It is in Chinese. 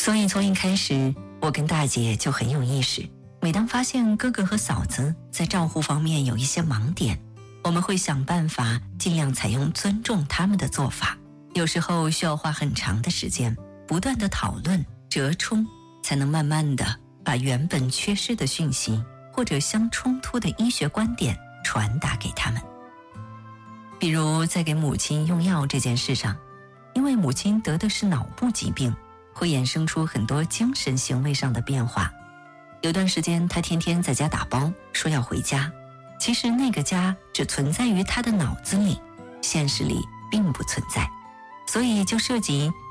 所以从一开始，我跟大姐就很有意识，每当发现哥哥和嫂子在照护方面有一些盲点，我们会想办法尽量采用尊重他们的做法。有时候需要花很长的时间，不断的讨论折冲，才能慢慢的把原本缺失的讯息或者相冲突的医学观点传达给他们。比如在给母亲用药这件事上，因为母亲得的是脑部疾病，会衍生出很多精神行为上的变化。有段时间她天天在家打包，说要回家，其实那个家只存在于她的脑子里，现实里并不存在，所以就涉及